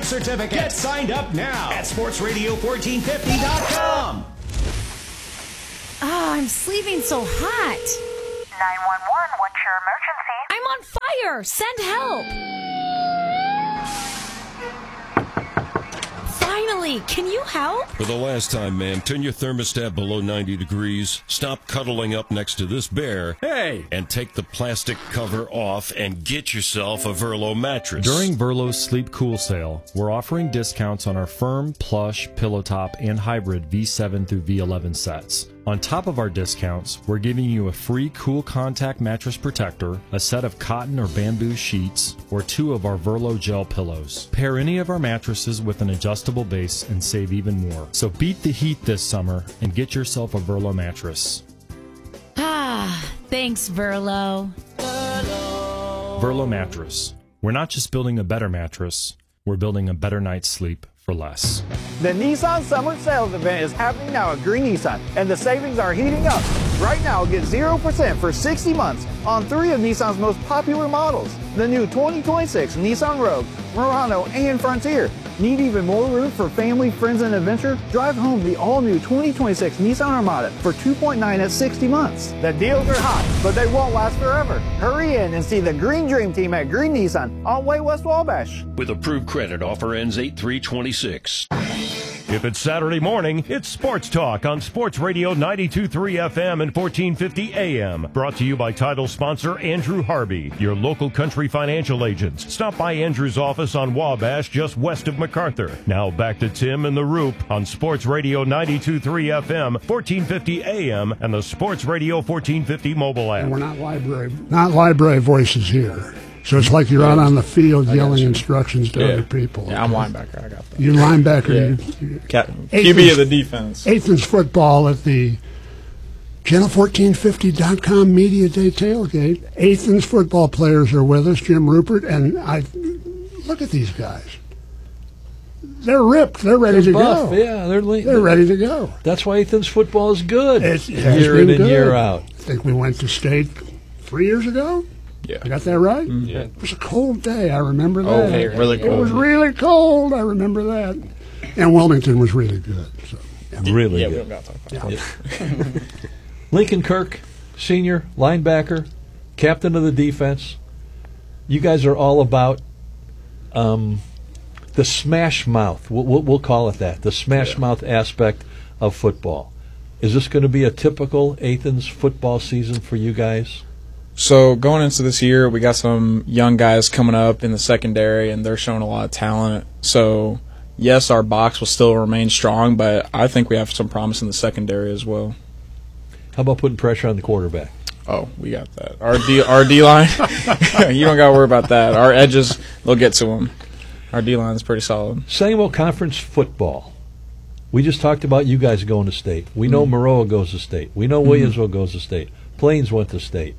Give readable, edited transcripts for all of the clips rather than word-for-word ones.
certificate. Get signed up now at sportsradio1450.com. I'm sleeping so hot. 911, what's your emergency? I'm on fire. Send help. Finally, can you help? For the last time, ma'am, turn your thermostat below 90 degrees, stop cuddling up next to this bear, and take the plastic cover off and get yourself a Verlo mattress. During Verlo's Sleep Cool sale, we're offering discounts on our firm, plush, pillow top, and hybrid V7 through V11 sets. On top of our discounts, we're giving you a free Cool Contact mattress protector, a set of cotton or bamboo sheets, or 2 of our Verlo gel pillows. Pair any of our mattresses with an adjustable base and save even more. So beat the heat this summer and get yourself a Verlo mattress. Thanks, Verlo. Verlo mattress. We're not just building a better mattress, we're building a better night's sleep for less. The Nissan Summer Sales Event is happening now at Green Nissan, and the savings are heating up. Right now, get 0% for 60 months on 3 of Nissan's most popular models. The new 2026 Nissan Rogue, Murano, and Frontier. Need even more room for family, friends, and adventure? Drive home the all-new 2026 Nissan Armada for $2.9 at 60 months. The deals are hot, but they won't last forever. Hurry in and see the Green Dream Team at Green Nissan on Way West Wabash. With approved credit, offer ends 8/3/26. If it's Saturday morning, it's Sports Talk on Sports Radio 92.3 FM and 1450 AM. Brought to you by title sponsor Andrew Harvey, your local country financial agents. Stop by Andrew's office on Wabash, just west of MacArthur. Now back to Tim and the Roop on Sports Radio 92.3 FM, 1450 AM, and the Sports Radio 1450 mobile app. And we're not library voices here. So it's like you're out on the field yelling instructions to other people. Yeah, I'm linebacker. I got that. You're linebacker. QB of the defense. Athens football at the Channel1450.com Media Day tailgate. Athens football players are with us, Jim Rupert, and look at these guys. They're ripped. They're ready to buff. go. Yeah, they're ready to go. That's why Athens football is good. Year in and year out. I think we went to state 3 years ago. Yeah. I got that right? Yeah. It was a cold day. I remember that. Oh, really cold. It was really cold. I remember that. And Wilmington was really good. So, yeah. Really we good. don't got to talk about that. Lincoln Kirk, senior, linebacker, captain of the defense. You guys are all about the smash mouth. We'll call it that. The smash mouth aspect of football. Is this going to be a typical Athens football season for you guys? So going into this year, we got some young guys coming up in the secondary, and they're showing a lot of talent. So, yes, our box will still remain strong, but I think we have some promise in the secondary as well. How about putting pressure on the quarterback? Oh, we got that. Our D-line, you don't got to worry about that. Our edges, they'll get to them. Our D-line is pretty solid. Saying about conference football, we just talked about you guys going to state. We know Maroa goes to state. We know Williamsville goes to state. Plains went to state.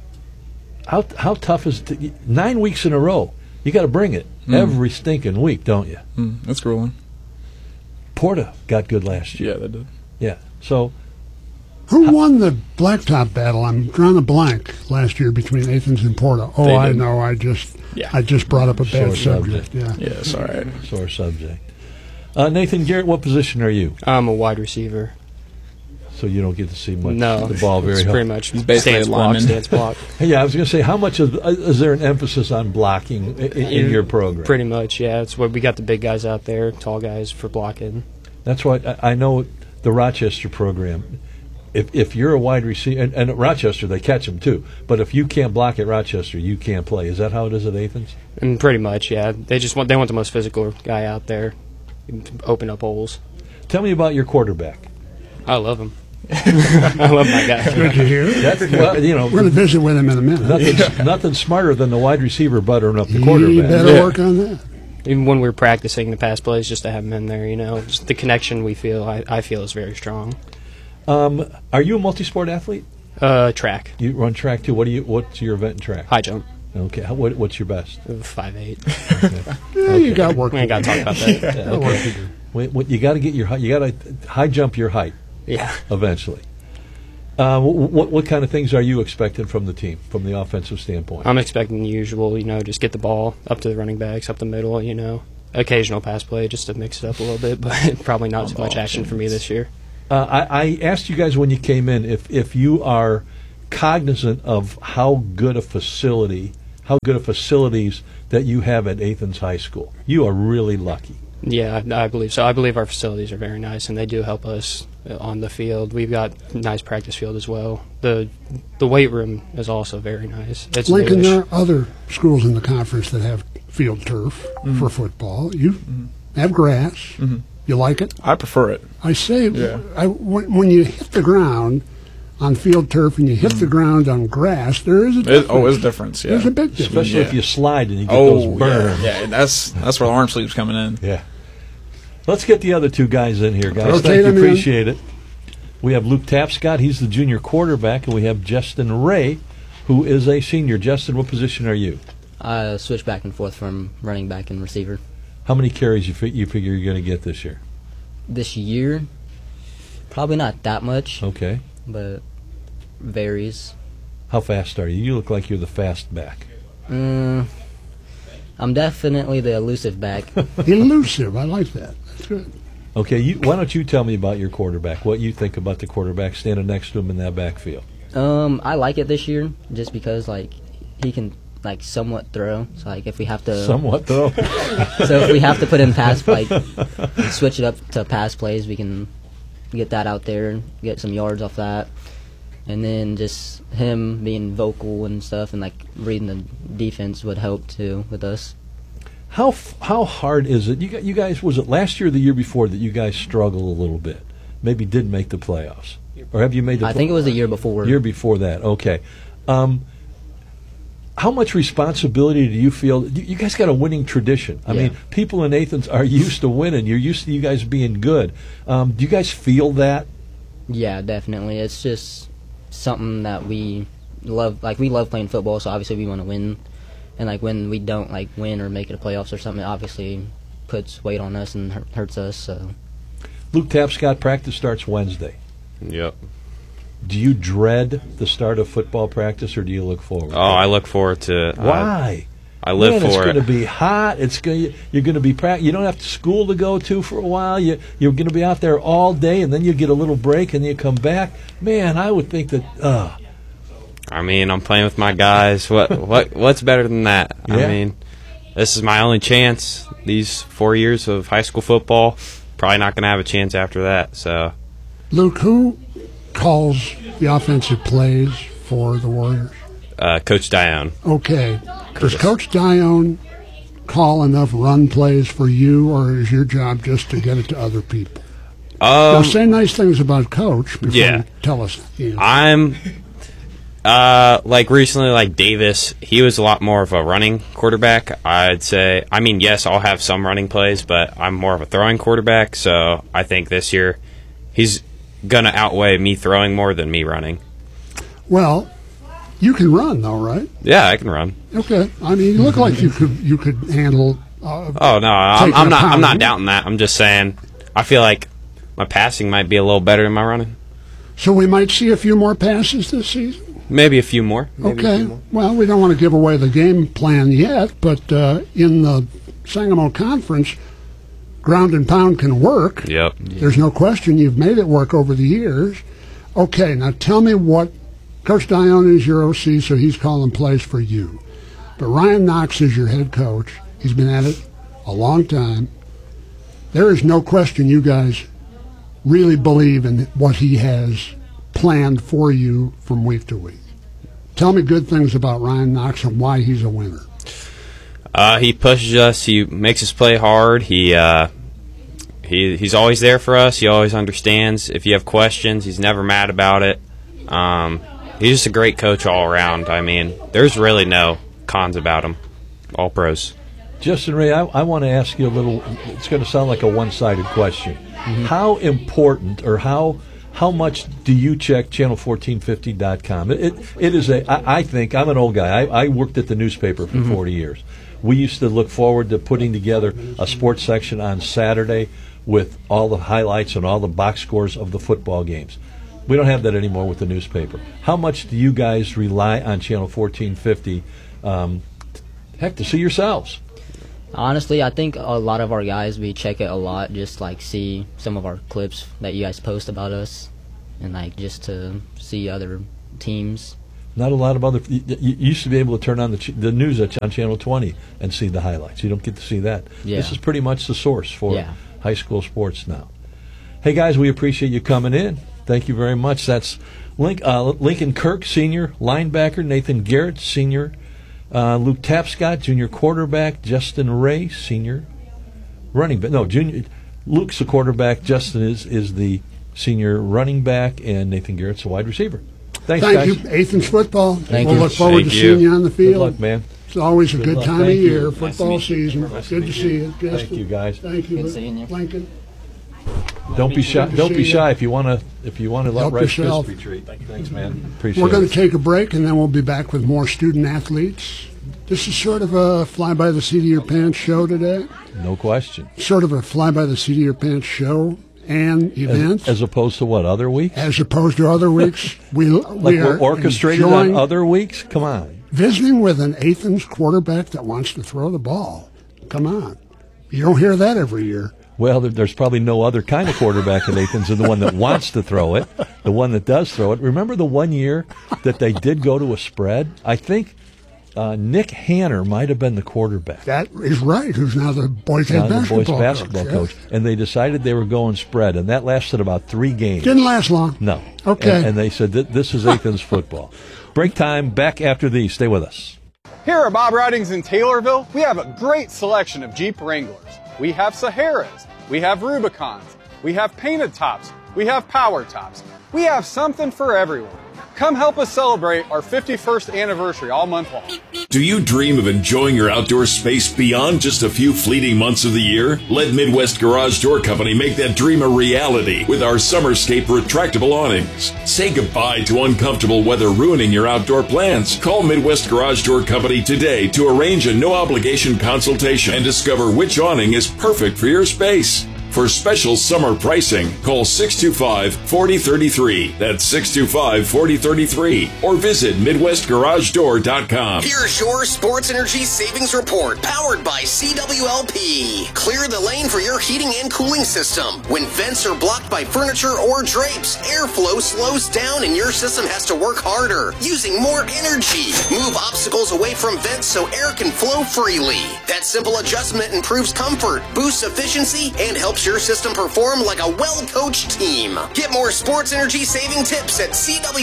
How tough is 9 weeks in a row? You got to bring it every stinking week, don't you? That's grueling. Porta got good last year. Yeah, they did. Yeah. So, who won the blacktop battle? I'm drawing a blank last year between Athens and Porta. Oh, I know. I just brought up a bad subject. Yeah, it's all right. Sore subject. Nathan Garrett, what position are you? I'm a wide receiver. So you don't get to see much the ball very pretty much stance block. Yeah, I was going to say, how much is there an emphasis on blocking in your program? Pretty much, yeah. It's what we got the big guys out there, tall guys for blocking. That's why I know the Rochester program. If you're a wide receiver, and at Rochester they catch them too, but if you can't block at Rochester, you can't play. Is that how it is at Athens? And pretty much, yeah. They want the most physical guy out there, open up holes. Tell me about your quarterback. I love him. I love my guy. Good to hear. We're going to visit with him in a minute. Nothing smarter than the wide receiver buttering up the quarterback. You better work on that. Even when we're practicing the pass plays, just to have him in there, just the connection we feel, I feel is very strong. Are you a multi-sport athlete? Track. You run track too. What's your event in track? High jump. Okay. What's your best? 5'8". Okay. You got work. We ain't got to talk about that. Yeah, okay. You got to get you got to high jump your height. Yeah. Eventually. What kind of things are you expecting from the team, from the offensive standpoint? I'm expecting the usual, just get the ball up to the running backs, up the middle, occasional pass play just to mix it up a little bit, but probably not too much action for me this year. I asked you guys when you came in if you are cognizant of how good a facilities that you have at Athens High School. You are really lucky. Yeah, I believe so. I believe our facilities are very nice, and they do help us on the field. We've got a nice practice field as well. The weight room is also very nice. It's Lincoln, newish. there are other schools in the conference that have field turf for football. You have grass. You like it? I prefer it. I say, when you hit the ground on field turf and you hit the ground on grass, there is a difference. It's a difference, yeah. There's a big difference. Especially if you slide and you get those burns. Yeah, that's where the arm sleeve's coming in. Yeah. Let's get the other two guys in here, guys. Rotate Thank you, them in. appreciate it. We have Luke Tapscott, he's the junior quarterback, and we have Justin Ray, who is a senior. Justin, what position are you? I switch back and forth from running back and receiver. How many carries you figure you're going to get this year? This year, probably not that much. Okay. But varies. How fast are you? You look like you're the fast back. I'm definitely the elusive back. Elusive, I like that. That's good. Okay, why don't you tell me about your quarterback, what you think about the quarterback standing next to him in that backfield? I like it this year just because, he can, somewhat throw. So, if we have to... Somewhat throw? So, if we have to put in pass, switch it up to pass plays, we can get that out there, get some yards off that. And then just him being vocal and stuff and, reading the defense would help, too, with us. How hard is it? You guys, was it last year or the year before that you guys struggled a little bit? Maybe didn't make the playoffs? Or have you made the I think it was the year before. Year before that, okay. How much responsibility do you feel? You guys got a winning tradition. I mean, people in Athens are used to winning. You're used to you guys being good. Do you guys feel that? Yeah, definitely. It's just something that we love. We love playing football, so obviously we want to win. And when we don't win or make it to playoffs or something, it obviously puts weight on us and hurts us. So, Luke Tapscott, practice starts Wednesday. Yep. Do you dread the start of football practice, or do you look forward? Oh, I look forward to it. Why? I live for it. It's going to be hot. You're going to be you don't have school to go to for a while. You're going to be out there all day, and then you get a little break, and you come back. Man, I would think that. I mean, I'm playing with my guys. What's better than that? Yeah. I mean, this is my only chance. These 4 years of high school football, probably not going to have a chance after that. So, Luke, who calls the offensive plays for the Warriors? Coach Dione. Okay. Does Coach Dione call enough run plays for you, or is your job just to get it to other people? Now, say nice things about Coach before you tell us. I'm recently, Davis, he was a lot more of a running quarterback. I'd say, yes, I'll have some running plays, but I'm more of a throwing quarterback. So I think this year he's going to outweigh me throwing more than me running. Well, you can run, though, right? Yeah, I can run. Okay. You look like you could handle. Oh no, I'm not doubting that. I'm just saying, I feel like my passing might be a little better than my running. So we might see a few more passes this season. Maybe a few more. Okay. Well, we don't want to give away the game plan yet, but in the Sangamo Conference, ground and pound can work. Yep. There's no question you've made it work over the years. Okay, now tell me what Coach Dione is your OC, so he's calling plays for you. But Ryan Knox is your head coach. He's been at it a long time. There is no question you guys really believe in what he has planned for you from week to week. Tell me good things about Ryan Knox and why he's a winner. He pushes us. He makes us play hard. He's always there for us. He always understands. If you have questions, he's never mad about it. He's just a great coach all around. There's really no cons about him. All pros. Justin Ray, I want to ask you a little. It's going to sound like a one-sided question. Mm-hmm. How important or how much do you check channel1450.com? It is I think, I'm an old guy. I worked at the newspaper for 40 years. We used to look forward to putting together a sports section on Saturday with all the highlights and all the box scores of the football games. We don't have that anymore with the newspaper. How much do you guys rely on Channel 1450, to see yourselves? Honestly, I think a lot of our guys, we check it a lot, just like see some of our clips that you guys post about us, and like just to see other teams. Not a lot of other. You used to be able to turn on the news on Channel 20 and see the highlights. You don't get to see that. Yeah. This is pretty much the source for high school sports now. Hey guys, we appreciate you coming in. Thank you very much. That's Lincoln Kirk, senior linebacker, Nathan Garrett, senior. Luke Tapscott, junior quarterback. Justin Ray, senior running back. No, junior. Luke's the quarterback. Justin is the senior running back, and Nathan Garrett's the wide receiver. Thanks, Thank guys. you, Athens football. Thank we'll you. look forward to seeing you on the field. Good luck, man. It's always a good luck. time of Thank you. year, Nice football season. Good to see you. Thank you, guys. Thank you, Good seeing you. Lincoln. Don't be shy. Don't be shy if you want to. If you want to let Help Rice yourself. Krispie treat. Thanks, man. Appreciate We're going it. to take a break, and then we'll be back with more student athletes. This is sort of a fly-by-the-seat-of-your-pants show today. No question. Sort of a fly-by-the-seat-of-your-pants show and event. As opposed to what, other weeks? As opposed to other weeks. we We're are orchestrated on enjoying other weeks? Come on. visiting with an Athens quarterback that wants to throw the ball. Come on. You don't hear that every year. Well, there's probably no other kind of quarterback in Athens than the one that wants to throw it, the one that does throw it. Remember the one year that they did go to a spread? I think Nick Hanner might have been the quarterback. That is right, who's now the boys' head basketball coach. And they decided they were going spread, and that lasted about 3 games. Didn't last long. No. Okay. And they said, this is Athens football. Break time, back after these. Stay with us. Here at Bob Ridings in Taylorville, we have a great selection of Jeep Wranglers. We have Saharas, we have Rubicons, we have painted tops, we have power tops. We have something for everyone. Come help us celebrate our 51st anniversary all month long. Do you dream of enjoying your outdoor space beyond just a few fleeting months of the year? Let Midwest Garage Door Company make that dream a reality with our Summerscape retractable awnings. Say goodbye to uncomfortable weather ruining your outdoor plans. Call Midwest Garage Door Company today to arrange a no-obligation consultation and discover which awning is perfect for your space. For special summer pricing, call 625-4033. That's 625-4033. Or visit MidwestGarageDoor.com. Here's your Sports Energy Savings Report, powered by CWLP. Clear the lane for your heating and cooling system. When vents are blocked by furniture or drapes, airflow slows down and your system has to work harder, using more energy. Move obstacles away from vents so air can flow freely. That simple adjustment improves comfort, boosts efficiency, and helps your system perform like a well-coached team. Get more sports energy saving tips at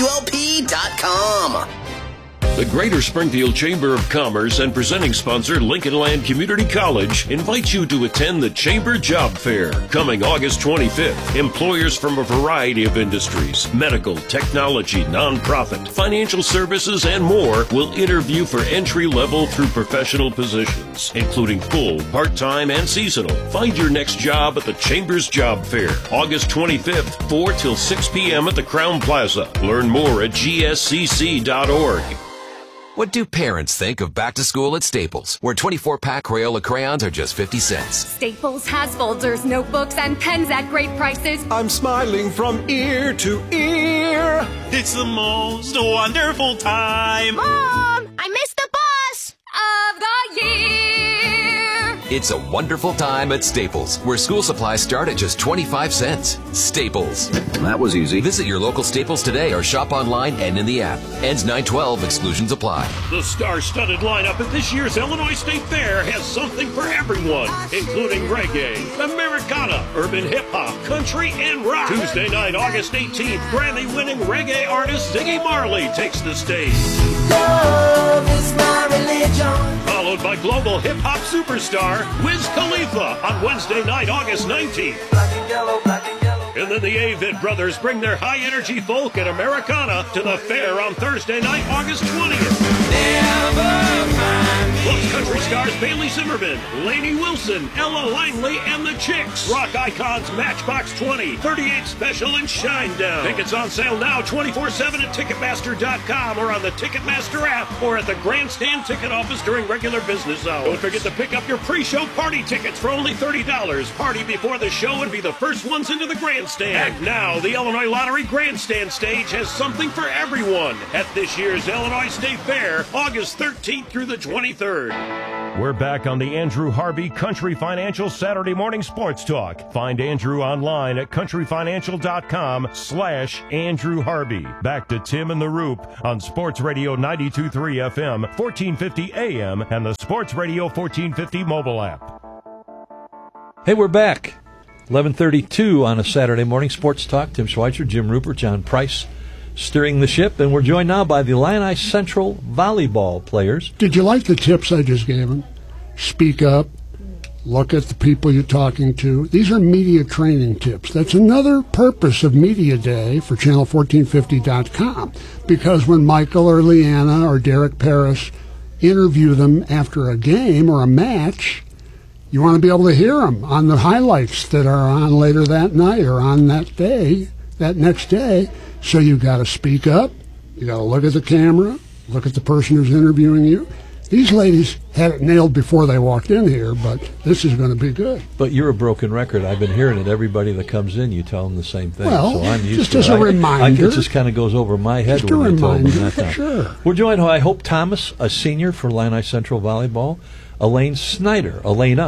CWLP.com. The Greater Springfield Chamber of Commerce and presenting sponsor Lincoln Land Community College invites you to attend the Chamber Job Fair coming August 25th. Employers from a variety of industries, medical, technology, nonprofit, financial services, and more will interview for entry level through professional positions, including full, part-time, and seasonal. Find your next job at the Chamber's Job Fair, August 25th, 4 till 6 p.m. at the Crown Plaza. Learn more at gscc.org. What do parents think of back to school at Staples, where 24-pack Crayola crayons are just 50 cents? Staples has folders, notebooks, and pens at great prices. I'm smiling from ear to ear. It's the most wonderful time. Mom, I missed the bus of the year. It's a wonderful time at Staples, where school supplies start at just 25 cents. Staples. That was easy. Visit your local Staples today or shop online and in the app. Ends 9/12. Exclusions apply. The star-studded lineup at this year's Illinois State Fair has something for everyone, including reggae, Americana, urban hip-hop, country, and rock. Tuesday night, August 18th, Grammy-winning reggae artist Ziggy Marley takes the stage. Love is my religion. Followed by global hip-hop superstar Wiz Khalifa on Wednesday night, August 19th. Black and yellow, black and yellow. And then the Avid Brothers bring their high-energy folk and Americana to the fair on Thursday night, August 20th. Plus country stars Bailey Zimmerman, Lainey Wilson, Ella Langley, and the Chicks. Rock icons Matchbox 20, 38 Special, and Shinedown. Tickets on sale now 24/7 at Ticketmaster.com or on the Ticketmaster app or at the Grandstand Ticket Office during regular business hours. Don't forget to pick up your pre-show party tickets for only $30. Party before the show and be the first ones into the Grandstand. Grandstand. And now the Illinois Lottery Grandstand stage has something for everyone at this year's Illinois State Fair, August 13th through the 23rd. We're back on the Andrew Harvey Country Financial Saturday Morning Sports Talk. Find Andrew online at countryfinancial.com/Andrew Harvey. Back to Tim and the Roop on Sports Radio 92.3 FM, 1450 AM, and the Sports Radio 1450 mobile app. Hey, we're back. 11:32 on a Saturday morning. Sports Talk. Tim Schweitzer, Jim Rupert, John Price steering the ship, and we're joined now by the Illini Central volleyball players. Did you like the tips I just gave him? Speak up. Look at the people you're talking to. These are media training tips. That's another purpose of Media Day for Channel1450.com, because when Michael or Leanna or Derek Paris interview them after a game or a match, you want to be able to hear them on the highlights that are on later that night or on that day, that next day. So you got to speak up. You got to look at the camera, look at the person who's interviewing you. These ladies had it nailed before they walked in here, but this is going to be good. But you're a broken record. I've been hearing it. Everybody that comes in, you tell them the same thing. Well, so I'm used just to as it. a reminder. It just kind of goes over my head Just a when they told me reminder, that time. sure. We're joined by Hope Thomas, a senior for Illini Central Volleyball, Elena Snyder,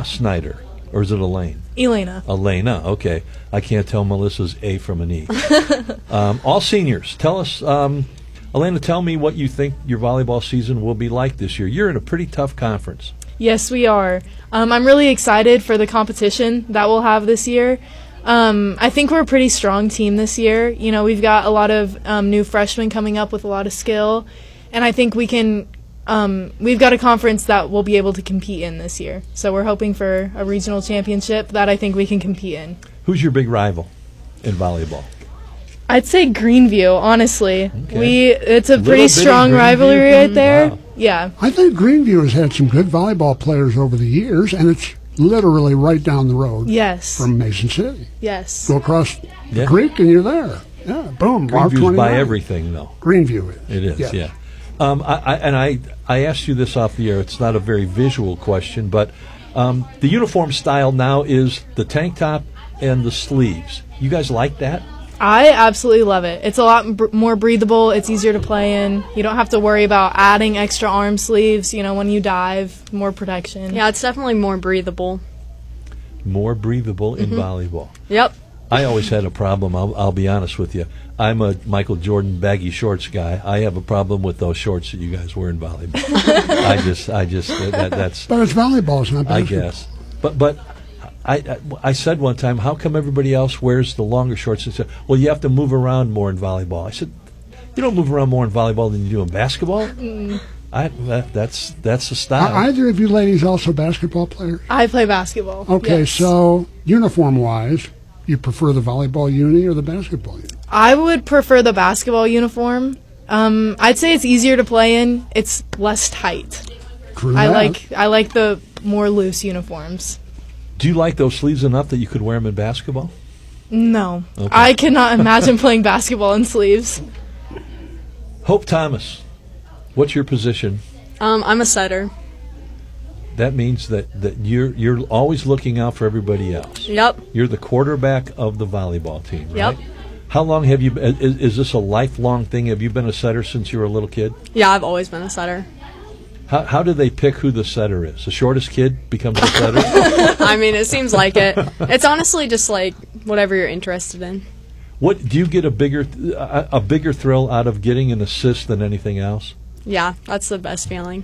or is it Elaine? Elena, okay. I can't tell Melissa's A from an E. All seniors. Tell us, Elena, tell me what you think your volleyball season will be like this year. You're in a pretty tough conference. Yes, we are. I'm really excited for the competition that we'll have this year. I think we're a pretty strong team this year. You know, we've got a lot of new freshmen coming up with a lot of skill, and I think we can. We've got a conference that we'll be able to compete in this year. So we're hoping for a regional championship that I think we can compete in. Who's your big rival in volleyball? I'd say Greenview, honestly. Okay. It's a Little pretty bitty strong Greenview? rivalry right there. Wow. Yeah. I think Greenview has had some good volleyball players over the years, and it's literally right down the road Yes. from Mason City. Yes. Go across Yeah. the creek and you're there. Yeah, boom. Route Greenview's 29. by everything, though. Greenview is. It is, Yes. yeah. I asked you this off the air. It's not a very visual question, but the uniform style now is the tank top and the sleeves. You guys like that? I absolutely love it. It's a lot more breathable. It's easier to play in. You don't have to worry about adding extra arm sleeves, you know, when you dive, more protection. Yeah, it's definitely more breathable. More breathable in volleyball. Yep. I always had a problem. I'll be honest with you. I'm a Michael Jordan baggy shorts guy. I have a problem with those shorts that you guys wear in volleyball. That's. But it's volleyball, it's not basketball. I guess. But I said one time, how come everybody else wears the longer shorts? And said, well, you have to move around more in volleyball. I said, you don't move around more in volleyball than you do in basketball. That's the style. Are either of you ladies also basketball players? I play basketball. Okay, yes. so uniform-wise, you prefer the volleyball uni or the basketball uni? I would prefer the basketball uniform. I'd say it's easier to play in. It's less tight. True I that. like the more loose uniforms. Do you like those sleeves enough that you could wear them in basketball? No. Okay. I cannot imagine playing basketball in sleeves. Hope Thomas, what's your position? I'm a setter. That means that you're always looking out for everybody else. Yep. You're the quarterback of the volleyball team, right? Yep. How long have you? Is this a lifelong thing? Have you been a setter since you were a little kid? Yeah, I've always been a setter. How do they pick who the setter is? The shortest kid becomes the setter? I mean, it seems like it. It's honestly just like whatever you're interested in. What do you get a bigger thrill out of getting an assist than anything else? Yeah, that's the best feeling.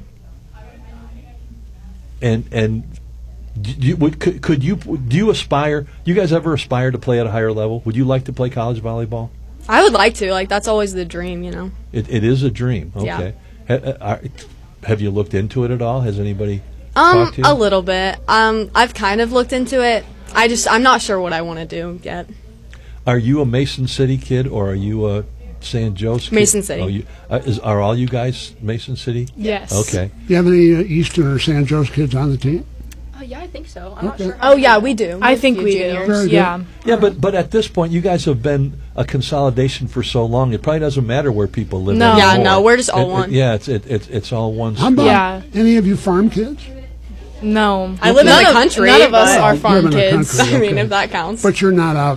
And do you aspire? Do you guys ever aspire to play at a higher level? Would you like to play college volleyball? I would like to. Like, that's always the dream, you know. It is a dream. Okay. Yeah. Have you looked into it at all? Has anybody talked to you? A little bit. I've kind of looked into it. I'm not sure what I want to do yet. Are you a Mason City kid or are you a San Jose kid? Mason City. Oh, are all you guys Mason City? Yes. Okay. Do you have any Eastern or San Jose kids on the team? Yeah, I think so. I'm not Okay. sure. Oh, yeah, we do. I think we juniors. do. Very good. Yeah. Yeah, but at this point, you guys have been a consolidation for so long. It probably doesn't matter where people live. No. Yeah, anymore. no, we're just all one. Yeah, it's all one. How about Yeah. any of you farm kids? No. I live in the country. None of us but- are You farm live in the kids. country, I mean, okay. if that counts. But you're not out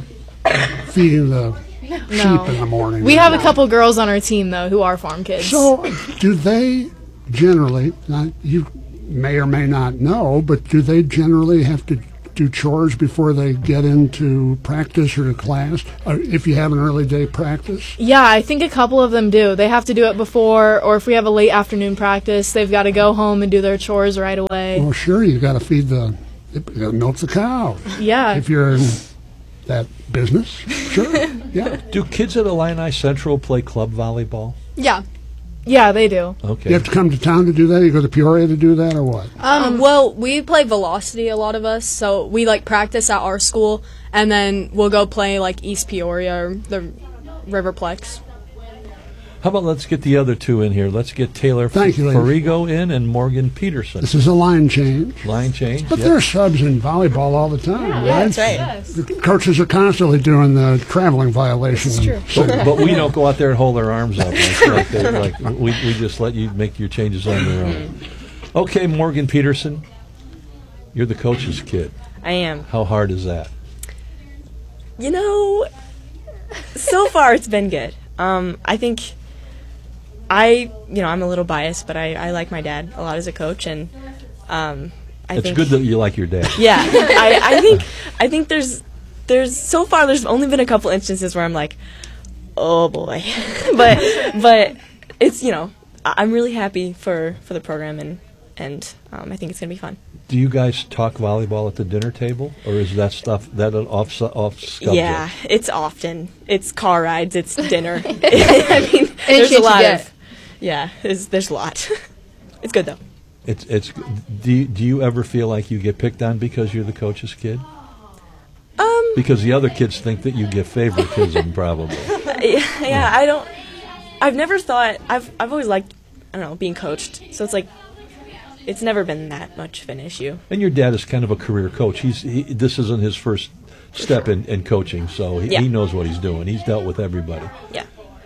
feeding the sheep in the morning. We have a couple girls on our team though who are farm kids. So, do they generally? Now, you may or may not know, but do they generally have to do chores before they get into practice or to class? If you have an early day practice? Yeah, I think a couple of them do. They have to do it before, or if we have a late afternoon practice, they've got to go home and do their chores right away. Well, sure, you've got to feed you gotta milk the cow. Yeah. If you're in that business, sure. Yeah. Do kids at Illini Central play club volleyball? Yeah. Yeah, they do. Okay. You have to come to town to do that? You go to Peoria to do that, or what? Well, we play Velocity, a lot of us, so we practice at our school, and then we'll go play East Peoria or the Riverplex. How about let's get the other two in here. Let's get Taylor Thank you, ladies. Farigo in and Morgan Peterson. This is a line change. Line change. But yep. there are subs in volleyball all the time, right? Yeah, that's right. The coaches are constantly doing the traveling violation. That's true. But we don't go out there and hold their arms up. We just let you make your changes on your own. Okay, Morgan Peterson, you're the coach's kid. I am. How hard is that? So far it's been good. I think I'm a little biased, but I like my dad a lot as a coach, and It's good that you like your dad. Yeah, I think there's so far there's only been a couple instances where I'm like, oh boy, but it's I'm really happy for the program, and I think it's gonna be fun. Do you guys talk volleyball at the dinner table, or is that stuff that an off subject? Yeah, it's often. It's car rides. It's dinner. I mean, there's a lot of. Yeah, there's a lot. It's good though. It's. Do you ever feel like you get picked on because you're the coach's kid? Because the other kids think that you get favoritism, probably. Yeah, I don't. I've never thought. I've always liked. I don't know, being coached. So it's it's never been that much of an issue. And your dad is kind of a career coach. This isn't his first step in coaching, so he knows what he's doing. He's dealt with everybody. Yeah.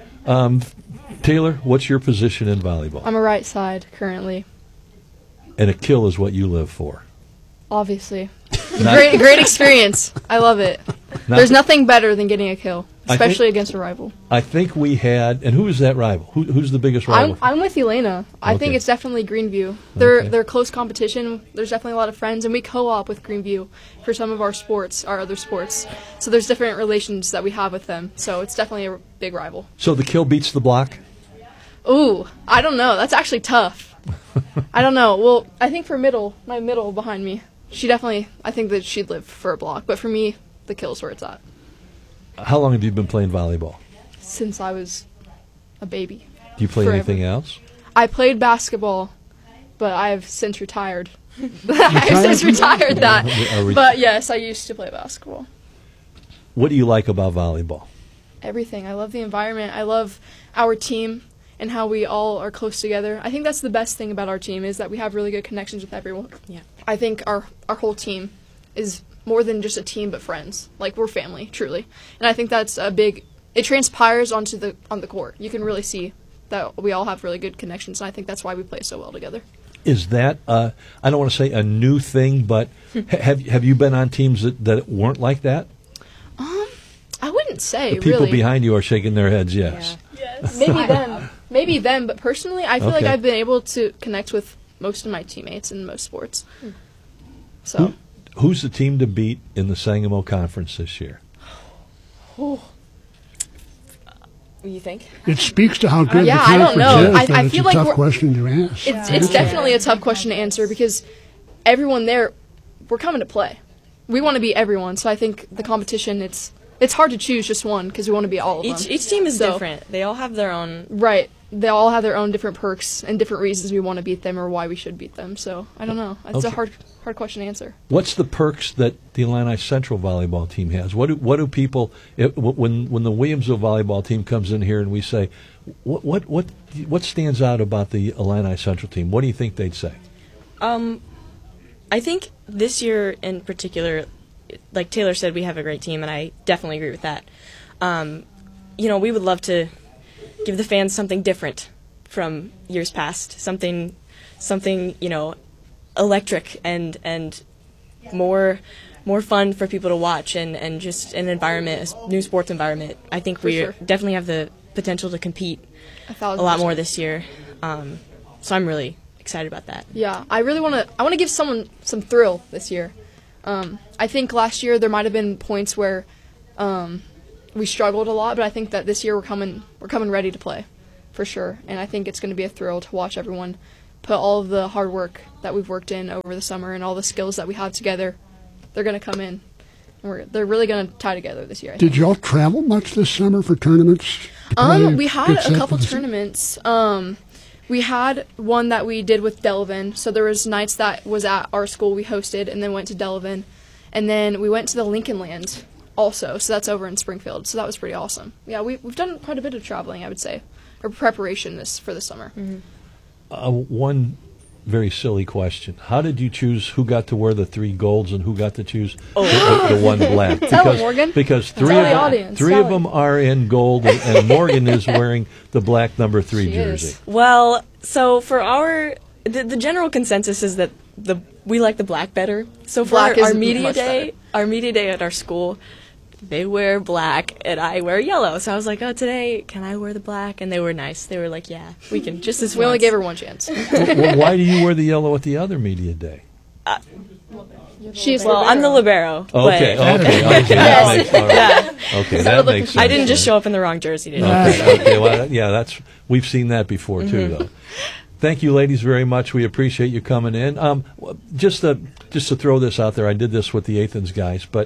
Taylor, what's your position in volleyball? I'm a right side currently. And a kill is what you live for. Obviously. Great experience. I love it. There's nothing better than getting a kill, especially against a rival. I think we had, and who is that rival? Who's the biggest rival? I'm with Elena. I think it's definitely Greenview. They're close competition. There's definitely a lot of friends, and we co-op with Greenview for some of our other sports. So there's different relations that we have with them. So it's definitely a big rival. So the kill beats the block? Ooh, I don't know. That's actually tough. I don't know. Well, I think for my middle behind me, I think that she'd live for a block. But for me, the kill's where it's at. How long have you been playing volleyball? Since I was a baby. Do you play anything else? I played basketball, but I've since retired. I've since retired that. But yes, I used to play basketball. What do you like about volleyball? Everything. I love the environment. I love our team and how we all are close together. I think that's the best thing about our team is that we have really good connections with everyone. Yeah. I think our whole team is more than just a team but friends. We're family, truly. And I think that's it transpires on the court. You can really see that we all have really good connections, and I think that's why we play so well together. Is that I don't want to say a new thing, but have you been on teams that weren't like that? I wouldn't say, the people really. behind you are shaking their heads, yes. Yeah. Yes. Maybe them, but personally, I feel like I've been able to connect with most of my teammates in most sports. So, who's the team to beat in the Sangamo Conference this year? What do you think? It speaks to how good the I don't conference know. is, I it's feel a like tough question to ask. It's definitely a tough question to answer because everyone there, we're coming to play. We want to beat everyone, so I think the competition, it's hard to choose just one because we want to be all of them. Each team is different. They all have their own. Right. They all have their own different perks and different reasons we want to beat them or why we should beat them. So I don't know. It's a hard question to answer. What's the perks that the Illini Central volleyball team has? What do people when the Williamsville volleyball team comes in here and we say what stands out about the Illini Central team? What do you think they'd say? I think this year in particular, like Taylor said, we have a great team, and I definitely agree with that. We would love to give the fans something different from years past, something electric and more fun for people to watch and just an environment, a new sports environment. I think we definitely have the potential to compete a lot more this year. So I'm really excited about that. Yeah, I want to give someone some thrill this year. I think last year there might have been points where we struggled a lot, but I think that this year we're coming ready to play, for sure. And I think it's going to be a thrill to watch everyone put all of the hard work that we've worked in over the summer and all the skills that we have together. They're going to come in. And they're really going to tie together this year. Did y'all travel much this summer for tournaments? We had a couple tournaments. We had one that we did with Delavan. So there was nights that was at our school we hosted and then went to Delavan. And then we went to the Lincoln Land also. So that's over in Springfield. So that was pretty awesome. Yeah, we've done quite a bit of traveling, I would say, or preparation for the summer. One very silly question. How did you choose who got to wear the 3 golds and who got to choose the 1 black? Tell Morgan. Because three of them are in gold, and Morgan is wearing the black number 3 jersey. Well, so for the general consensus is that we like the black better. So for our media day at our school, they wear black and I wear yellow. So I was like, oh, today, can I wear the black? And they were nice. They were like, yeah, we can, just as we only gave her one chance. Well, why do you wear the yellow at the other media day? I'm the libero. Okay. Okay, that makes sense. I didn't just show up in the wrong jersey today. Okay, well, yeah, we've seen that before too, though. Thank you, ladies, very much. We appreciate you coming in. Just to throw this out there, I did this with the Athens guys, but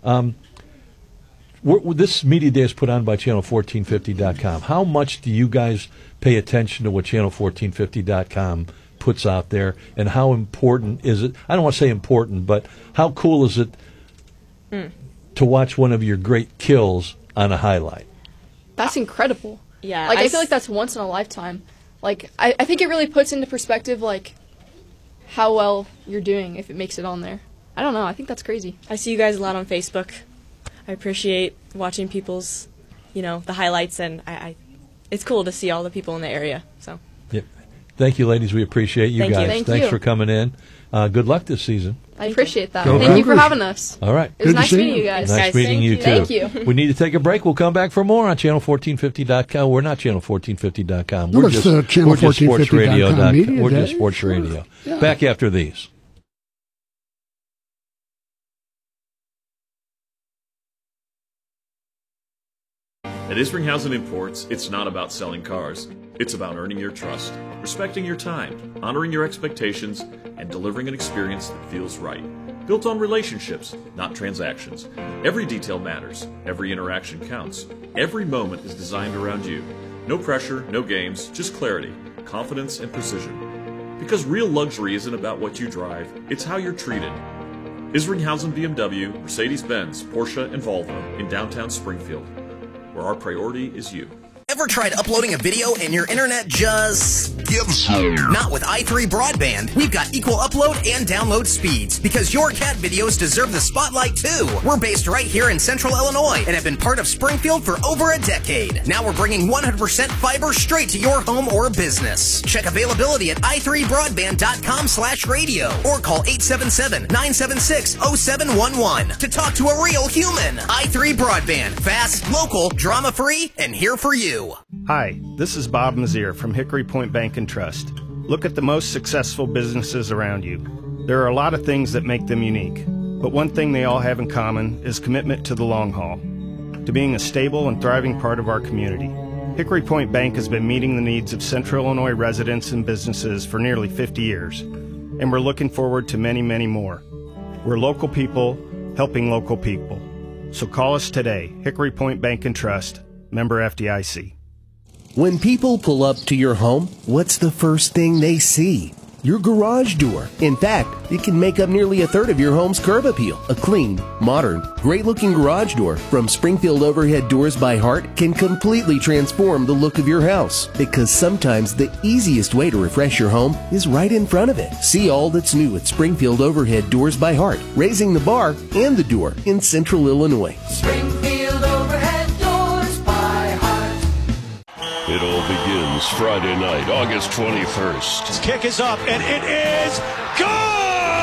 this media day is put on by Channel1450.com. How much do you guys pay attention to what Channel1450.com puts out there, and how important is it? I don't want to say important, but how cool is it to watch one of your great kills on a highlight? That's incredible. Yeah, I feel like that's once in a lifetime. Like, I think it really puts into perspective, like, how well you're doing if it makes it on there. I don't know. I think that's crazy. I see you guys a lot on Facebook. I appreciate watching people's, the highlights, and it's cool to see all the people in the area. So. Yep. Thank you, ladies. We appreciate you guys. Thanks for coming in. Good luck this season. I appreciate that. Thank you for having us. All right. It was nice meeting you guys. Nice meeting you, too. Thank you. We need to take a break. We'll come back for more on Channel1450.com. We're not Channel1450.com. We're just SportsRadio.com. We're just Sports Radio. Yeah. Back after these. At Isringhausen Imports, it's not about selling cars. It's about earning your trust, respecting your time, honoring your expectations, and delivering an experience that feels right. Built on relationships, not transactions. Every detail matters. Every interaction counts. Every moment is designed around you. No pressure, no games, just clarity, confidence, and precision. Because real luxury isn't about what you drive, it's how you're treated. Isringhausen BMW, Mercedes-Benz, Porsche, and Volvo in downtown Springfield, where our priority is you. Ever tried uploading a video and your internet just gives up? Not with i3 Broadband. We've got equal upload and download speeds because your cat videos deserve the spotlight too. We're based right here in Central Illinois and have been part of Springfield for over a decade. Now we're bringing 100% fiber straight to your home or business. Check availability at i3broadband.com/radio or call 877-976-0711 to talk to a real human. i3 Broadband. Fast, local, drama-free, and here for you. Hi, this is Bob Mazier from Hickory Point Bank and Trust. Look at the most successful businesses around you. There are a lot of things that make them unique, but one thing they all have in common is commitment to the long haul, to being a stable and thriving part of our community. Hickory Point Bank has been meeting the needs of Central Illinois residents and businesses for nearly 50 years, and we're looking forward to many, many more. We're local people helping local people. So call us today, Hickory Point Bank and Trust, member FDIC. When people pull up to your home, what's the first thing they see? Your garage door. In fact, it can make up nearly a third of your home's curb appeal. A clean, modern, great-looking garage door from Springfield Overhead Doors by Heart can completely transform the look of your house. Because sometimes the easiest way to refresh your home is right in front of it. See all that's new at Springfield Overhead Doors by Heart, raising the bar and the door in Central Illinois. Springfield Overhead Doors by Heart. It all begins Friday night, August 21st. His kick is up, and it is good!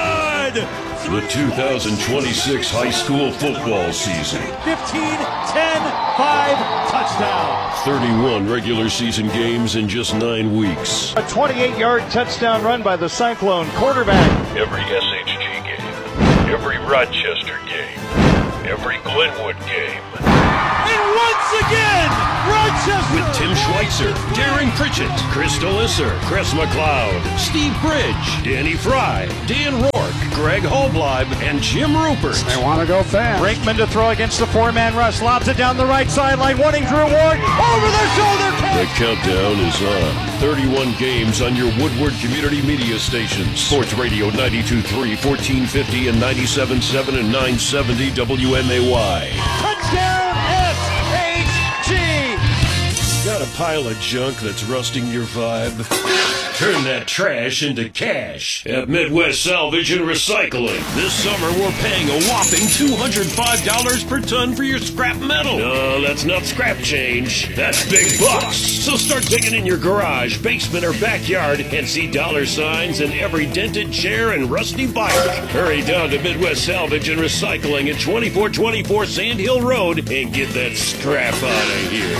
good. The 2026 high school football season. 15, 10, 5, touchdown. 31 regular season games in just 9 weeks. A 28-yard touchdown run by the Cyclone quarterback. Every SHG game, every Rochester game, every Glenwood game. And once again, Rochester. With Tim Schweitzer, Darren Pritchett, Chris Delisser, Chris McLeod, Steve Bridge, Danny Fry, Dan Rourke, Greg Holbleib, and Jim Rupert. They want to go fast. Brinkman to throw against the four-man rush. Lobs it down the right sideline. Wanting Drew Ward. Over the shoulder catch. The countdown is on. 31 games on your Woodward Community Media stations. Sports Radio 92.3, 1450, and 97.7 and 970 WMAY. Touchdown SHG. Got a pile of junk that's rusting your vibe? Turn that trash into cash at Midwest Salvage and Recycling. This summer, we're paying a whopping $205 per ton for your scrap metal. No, that's not scrap change. That's big bucks. So start digging in your garage, basement, or backyard and see dollar signs in every dented chair and rusty bike. Hurry down to Midwest Salvage and Recycling at 2424 Sand Hill Road and get that scrap out of here.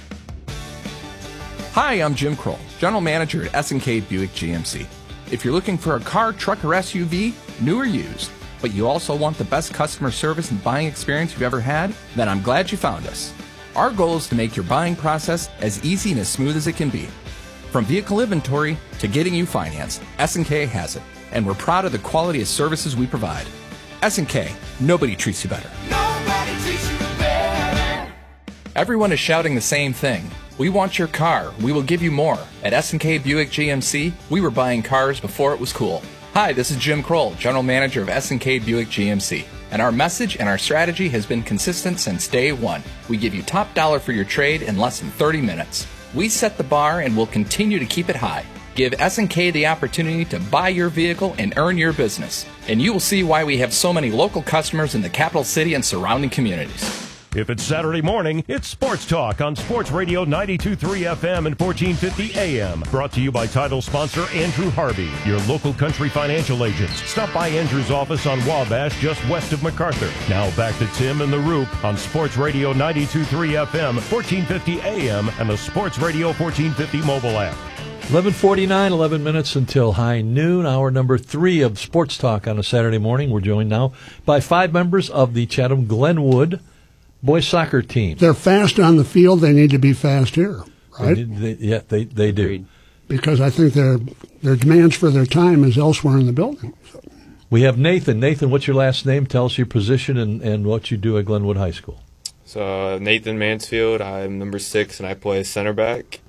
Hi, I'm Jim Kroll, General Manager at S&K Buick GMC. If you're looking for a car, truck, or SUV, new or used, but you also want the best customer service and buying experience you've ever had, then I'm glad you found us. Our goal is to make your buying process as easy and as smooth as it can be. From vehicle inventory to getting you financed, S&K has it, and we're proud of the quality of services we provide. S&K, nobody treats you better. Nobody treats you better. Everyone is shouting the same thing. We want your car. We will give you more. At S&K Buick GMC, we were buying cars before it was cool. Hi, this is Jim Kroll, General Manager of S&K Buick GMC. And our message and our strategy has been consistent since day one. We give you top dollar for your trade in less than 30 minutes. We set the bar and will continue to keep it high. Give S&K the opportunity to buy your vehicle and earn your business. And you will see why we have so many local customers in the capital city and surrounding communities. If it's Saturday morning, it's Sports Talk on Sports Radio 92.3 FM and 1450 AM. Brought to you by title sponsor Andrew Harvey, your local country financial agents. Stop by Andrew's office on Wabash, just west of MacArthur. Now back to Tim and the Roop on Sports Radio 92.3 FM, 1450 AM, and the Sports Radio 1450 mobile app. 11:49, 11 minutes until high noon. Hour number 3 of Sports Talk on a Saturday morning. We're joined now by 5 members of the Chatham Glenwood boys soccer team. They're fast on the field. They need to be fast here, right? They do. Because I think their demands for their time is elsewhere in the building. So. We have Nathan. Nathan, what's your last name? Tell us your position and what you do at Glenwood High School. So Nathan Mansfield. I'm number 6, and I play center back.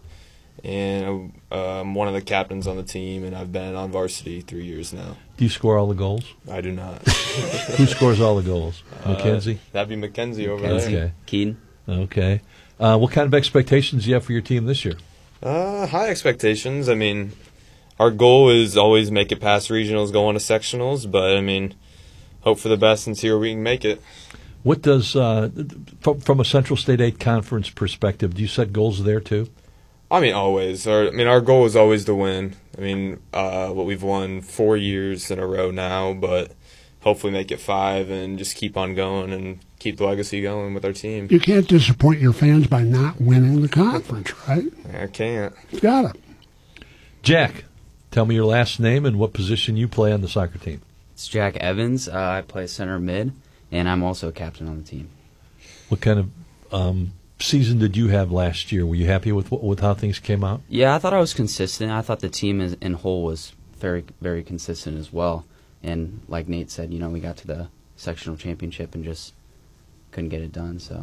And I'm one of the captains on the team, and I've been on varsity 3 years now. Do you score all the goals? I do not. Who scores all the goals? Mackenzie? That'd be Mackenzie over there. there. Keaton. Okay. What kind of expectations do you have for your team this year? High expectations. I mean, our goal is always make it past regionals, go on to sectionals, but, I mean, hope for the best and see where we can make it. What does, from a Central State 8 conference perspective, do you set goals there too? I mean, always. Our goal is always to win. I mean, we've won 4 years in a row now, but hopefully make it 5 and just keep on going and keep the legacy going with our team. You can't disappoint your fans by not winning the conference, right? I can't. You got it. Jack, tell me your last name and what position you play on the soccer team. It's Jack Evans. I play center mid, and I'm also a captain on the team. What kind of season did you have last year? Were you happy with how things came out? Yeah, I thought I was consistent. I thought the team in whole was very, very consistent as well. And like Nate said, we got to the sectional championship and just couldn't get it done. So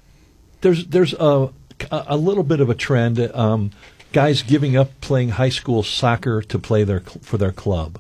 there's a little bit of a trend. Guys giving up playing high school soccer to play for their club.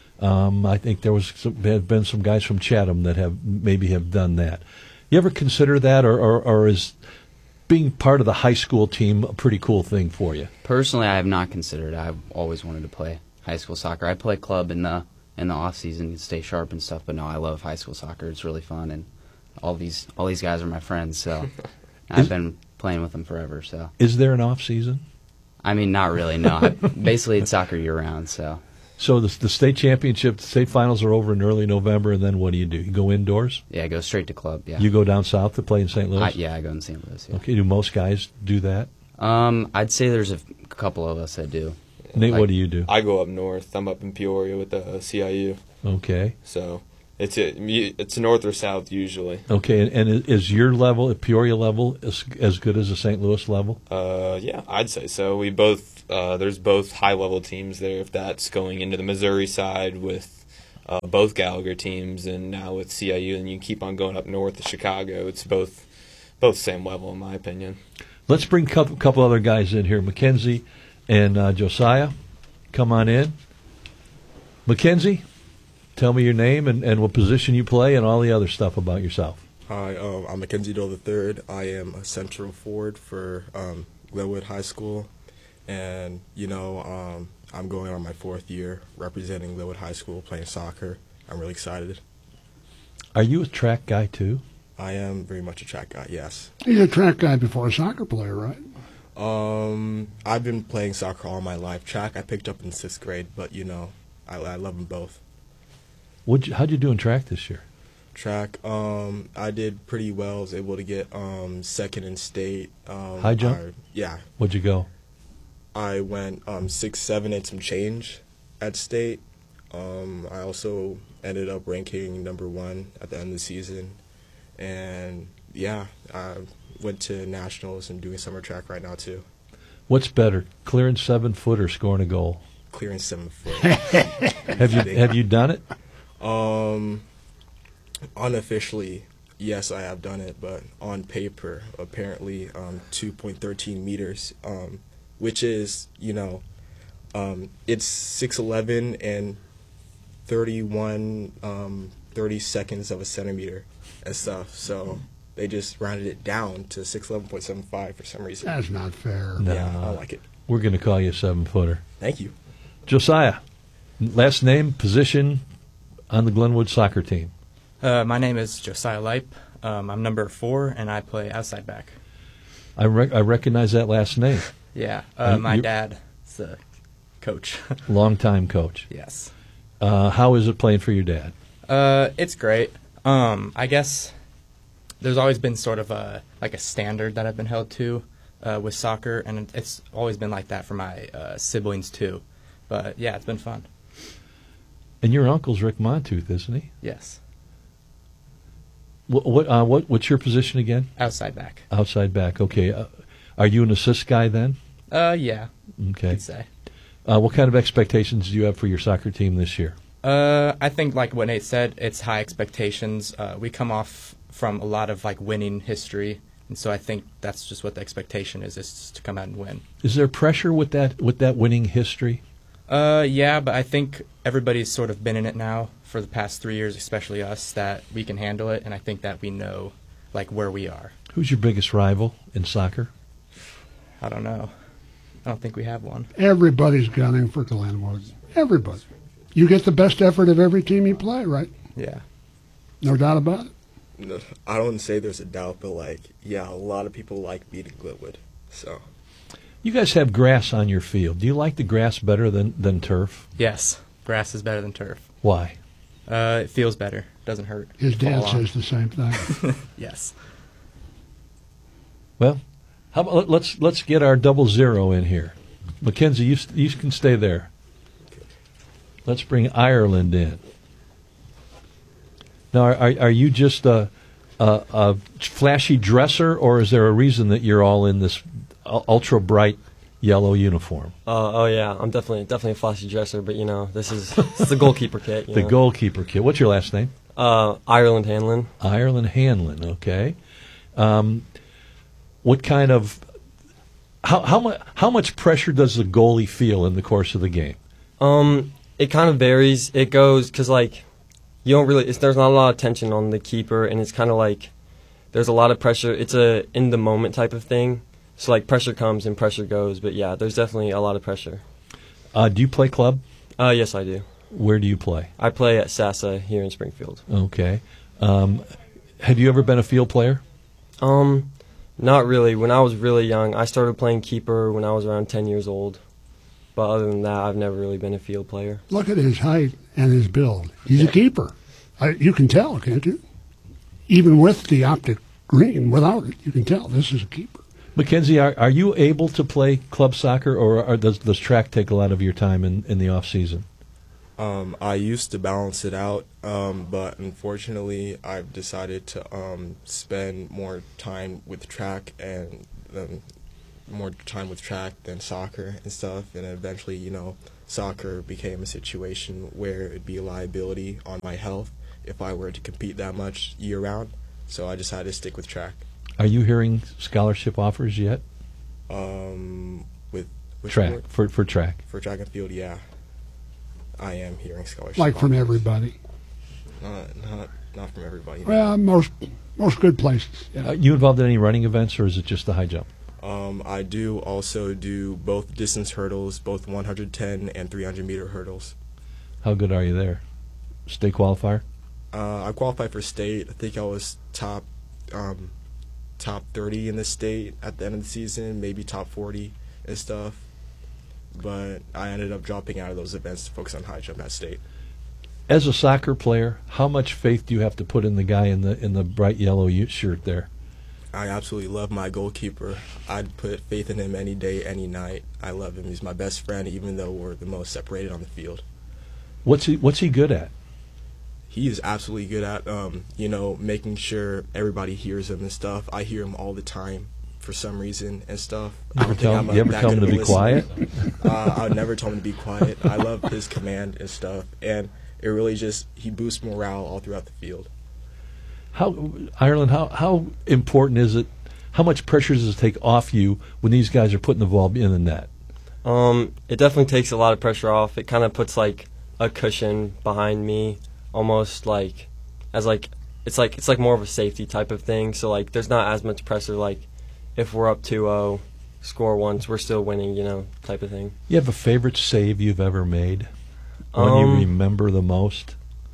I think there have been some guys from Chatham that have done that. You ever consider that, or is being part of the high school team a pretty cool thing for you? Personally, I have not considered it. I've always wanted to play high school soccer. I play club in the off season to stay sharp and stuff, but no, I love high school soccer. It's really fun, and all these guys are my friends, so I've been playing with them forever. So is there an off season? I mean, not really. No, basically it's soccer year round. So So the state championship, the state finals are over in early November, and then what do? You go indoors? Yeah, I go straight to club, yeah. You go down south to play in St. Louis? Yeah, I go in St. Louis, yeah. Okay, do most guys do that? I'd say there's a couple of us that do. Nate, what do you do? I go up north. I'm up in Peoria with the CIU. Okay. So it's north or south usually. Okay, and is your level, at Peoria level, as good as the St. Louis level? Yeah, I'd say so. We both there's both high level teams there. If that's going into the Missouri side with both Gallagher teams, and now with CIU, and you keep on going up north to Chicago, it's both same level in my opinion. Let's bring a couple other guys in here. Mackenzie and Josiah, come on in. Mackenzie, tell me your name and what position you play and all the other stuff about yourself. Hi, I'm Mackenzie Dole III. I am a central forward for Glenwood High School, and I'm going on my 4th year representing Glenwood High School, playing soccer. I'm really excited. Are you a track guy too? I am very much a track guy, yes. You're a track guy before a soccer player, right? I've been playing soccer all my life. Track I picked up in 6th grade, but I love them both. How'd you do in track this year? Track, I did pretty well. I was able to get 2nd in state. High jump? Yeah. What'd you go? I went 6'7" and some change at state. I also ended up ranking number 1 at the end of the season. And, yeah, I went to nationals and doing summer track right now, too. What's better, clearing 7 foot or scoring a goal? Clearing 7 foot. Have you done it? Unofficially, yes, I have done it, but on paper, apparently 2.13 meters, which is, it's 6'11" and 30 seconds of a centimeter and stuff. So they just rounded it down to 6'11.75 for some reason. That's not fair. No. Yeah, I don't like it. We're going to call you a 7-footer. Thank you. Josiah, last name, position on the Glenwood soccer team. My name is Josiah Leip. I'm number 4, and I play outside back. I recognize that last name. Yeah, my dad is the coach. Longtime coach. Yes. How is it playing for your dad? It's great. I guess there's always been sort of a standard that I've been held to with soccer, and it's always been like that for my siblings too. But yeah, it's been fun. And your uncle's Rick Montooth, isn't he? Yes. What's your position again? Outside back. Outside back. Okay. Are you an assist guy then? Yeah. Okay. I'd say. What kind of expectations do you have for your soccer team this year? I think, like what Nate said, it's high expectations. We come off from a lot of winning history, and so I think that's just what the expectation is to come out and win. Is there pressure with that winning history? Yeah, but I think everybody's sort of been in it now for the past 3 years, especially us, that we can handle it, and I think that we know where we are. Who's your biggest rival in soccer? I don't know. I don't think we have one. Everybody's gunning for Glenwood. Everybody. You get the best effort of every team you play, right? Yeah. No doubt about it? No, I don't say there's a doubt, but, a lot of people like beating Glenwood, so. You guys have grass on your field. Do you like the grass better than turf? Yes. Grass is better than turf. Why? It feels better. Doesn't hurt. His dad says the same thing. Yes. Well, how about let's get our 00 in here. Mackenzie, you can stay there. Let's bring Ireland in. Now, are you just a flashy dresser, or is there a reason that you're all in this ultra bright yellow uniform? Oh yeah, I'm definitely a flashy dresser, but this is the goalkeeper kit. The goalkeeper kit. What's your last name? Ireland Hanlon. Ireland Hanlon. Okay. What kind of how much pressure does the goalie feel in the course of the game? It kind of varies. It goes because you don't really. There's not a lot of tension on the keeper, and it's kind of there's a lot of pressure. It's a in the moment type of thing. So pressure comes and pressure goes, but yeah, there's definitely a lot of pressure. Do you play club? Yes, I do. Where do you play? I play at SASA here in Springfield. Okay. Have you ever been a field player? Not really. When I was really young, I started playing keeper when I was around 10 years old. But other than that, I've never really been a field player. Look at his height and his build. He's a keeper. You can tell, can't you? Even with the optic green, without it, you can tell this is a keeper. Mackenzie, are you able to play club soccer, or does track take a lot of your time in the off season? I used to balance it out, but unfortunately, I've decided to spend more time with track and more time with track than soccer and stuff. And eventually, you know, soccer became a situation where it'd be a liability on my health if I were to compete that much year round. So I decided to stick with track. Are you hearing scholarship offers yet? With track sport? for track. For track and field, yeah. I am hearing scholarship. Like from offers. everybody. Not from everybody. Well, most good places. Yeah. Are you involved in any running events, or is it just the high jump? I do also do both distance hurdles, both 110 and 300 meter hurdles. How good are you there? State qualifier? I qualified for state. I think I was top 30 in the state at the end of the season, maybe top 40 and stuff. But I ended up dropping out of those events to focus on high jump at state. As a soccer player, how much faith do you have to put in the guy in the bright yellow shirt there? I absolutely love my goalkeeper. I'd put faith in him any day, any night. I love him. He's my best friend, even though we're the most separated on the field. What's he good at? He is absolutely good at, making sure everybody hears him and stuff. I hear him all the time for some reason and stuff. You ever tell him to be quiet? I would never tell him to be quiet. I love his command and stuff, and it really he boosts morale all throughout the field. Ireland, how important is it? How much pressure does it take off you when these guys are putting the ball in the net? It definitely takes a lot of pressure off. It kind of puts like a cushion behind me, almost like it's like more of a safety type of thing. So like there's not as much pressure like if we're up 2-0, score once, we're still winning, type of thing. You have a favorite save you've ever made? One you remember the most?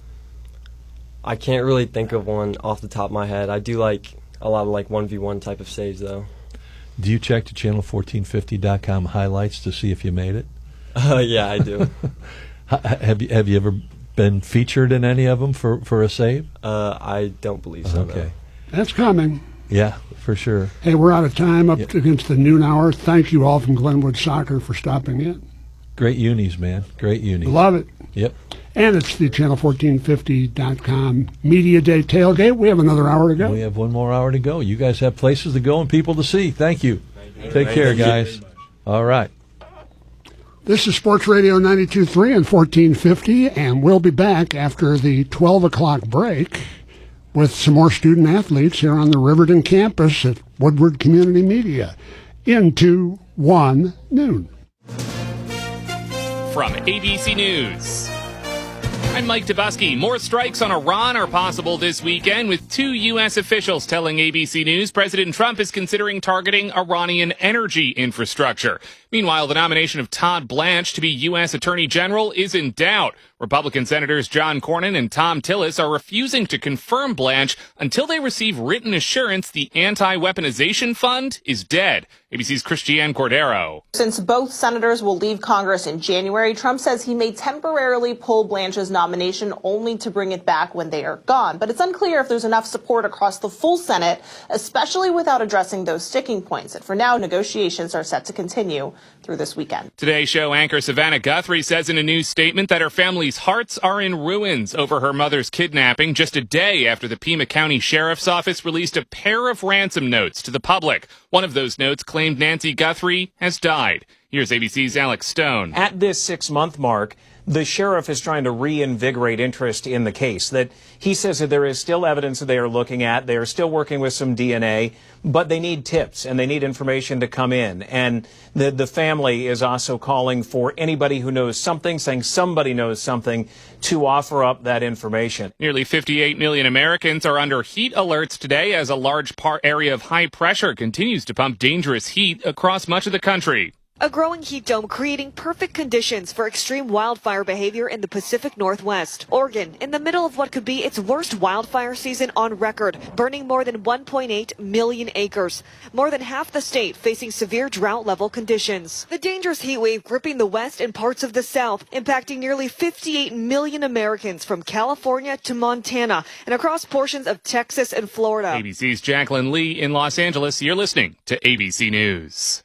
I can't really think of one off the top of my head. I do like a lot of like 1v1 type of saves though. Do you check the channel1450.com highlights to see if you made it? Yeah, I do. Have you ever been featured in any of them for a save? I don't believe so. Okay. No. That's coming. Yeah, for sure. Hey, we're out of time up against the noon hour. Thank you all from Glenwood Soccer for stopping in. Great unis, man. Great unis. Love it. Yep. And it's the channel1450.com Media Day tailgate. We have another hour to go. We have one more hour to go. You guys have places to go and people to see. Thank you. Take care, guys. All right. This is Sports Radio 92.3 and 1450, and we'll be back after the 12 o'clock break with some more student athletes here on the Riverton campus at Woodward Community Media into 1 noon. From ABC News, I'm Mike Tebusky. More strikes on Iran are possible this weekend, with 2 U.S. officials telling ABC News President Trump is considering targeting Iranian energy infrastructure. Meanwhile, the nomination of Todd Blanche to be U.S. Attorney General is in doubt. Republican Senators John Cornyn and Tom Tillis are refusing to confirm Blanche until they receive written assurance the anti-weaponization fund is dead. ABC's Christiane Cordero. Since both senators will leave Congress in January, Trump says he may temporarily pull Blanche's nomination only to bring it back when they are gone. But it's unclear if there's enough support across the full Senate, especially without addressing those sticking points. And for now, negotiations are set to continue through this weekend. Today Show anchor Savannah Guthrie says in a new statement that her family's hearts are in ruins over her mother's kidnapping, just a day after the Pima County Sheriff's Office released a pair of ransom notes to the public. One of those notes claimed Nancy Guthrie has died. Here's ABC's Alex Stone. At this 6-month mark, the sheriff is trying to reinvigorate interest in the case. That he says that there is still evidence that they are looking at. They are still working with some DNA, but they need tips and they need information to come in. And the family is also calling for anybody who knows something, saying somebody knows something, to offer up that information. Nearly 58 million Americans are under heat alerts today as a large area of high pressure continues to pump dangerous heat across much of the country. A growing heat dome creating perfect conditions for extreme wildfire behavior in the Pacific Northwest. Oregon, in the middle of what could be its worst wildfire season on record, burning more than 1.8 million acres. More than half the state facing severe drought-level conditions. The dangerous heat wave gripping the West and parts of the South, impacting nearly 58 million Americans from California to Montana and across portions of Texas and Florida. ABC's Jacqueline Lee in Los Angeles. You're listening to ABC News.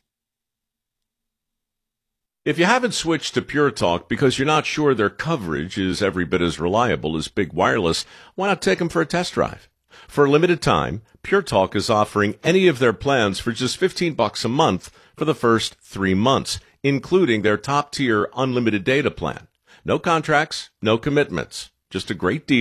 If you haven't switched to Pure Talk because you're not sure their coverage is every bit as reliable as Big Wireless, why not take them for a test drive? For a limited time, Pure Talk is offering any of their plans for just $15 a month for the first 3 months, including their top-tier unlimited data plan. No contracts, no commitments, just a great deal.